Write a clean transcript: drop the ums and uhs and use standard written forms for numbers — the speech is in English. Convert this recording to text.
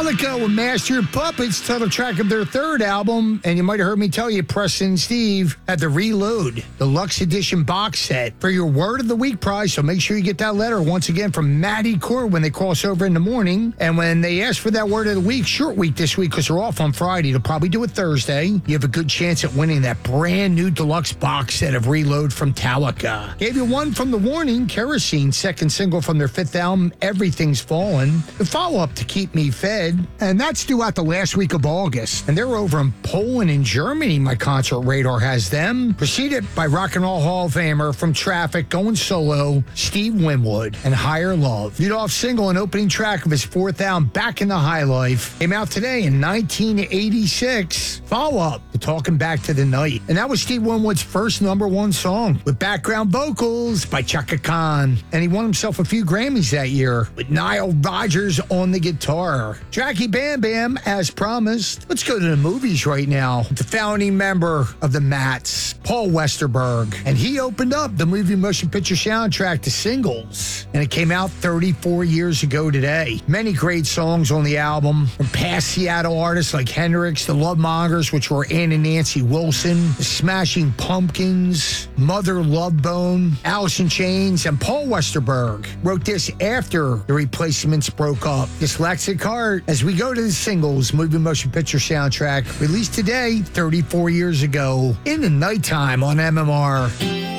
Metallica with Master of Puppets, title track of their third album. And you might have heard me tell you, Preston and Steve had the Reload Deluxe Edition box set for your Word of the Week prize. So make sure you get that letter once again from Maddie Court when they cross over in the morning. And when they ask for that Word of the Week, short week this week because they're off on Friday. They'll probably do it Thursday. You have a good chance at winning that brand new deluxe box set of Reload from Metallica. Gave you one from The Warning, Kerosene, second single from their fifth album, Everything's Fallen. The follow-up to Keep Me Fed. And that's due out the last week of August. And they're over in Poland and Germany. My concert radar has them. Preceded by Rock and Roll Hall of Famer from Traffic, going solo, Steve Winwood, and Higher Love. Lead off single and opening track of his fourth album, Back in the High Life, came out today in 1986. Follow-up to Talking Back to the Night. And that was Steve Winwood's first #1 song with background vocals by Chaka Khan. And he won himself a few Grammys that year with Nile Rodgers on the guitar. Jackie Bam Bam, as promised. Let's go to the movies right now. The founding member of the Mats, Paul Westerberg. And he opened up the movie motion picture soundtrack to Singles. And it came out 34 years ago today. Many great songs on the album from past Seattle artists like Hendrix, the Love Mongers, which were Ann and Nancy Wilson, the Smashing Pumpkins, Mother Love Bone, Alice in Chains, and Paul Westerberg wrote this after the Replacements broke up. Dyslexic Heart, as we go to the Singles movie motion picture soundtrack, released today, 34 years ago, in the nighttime on MMR.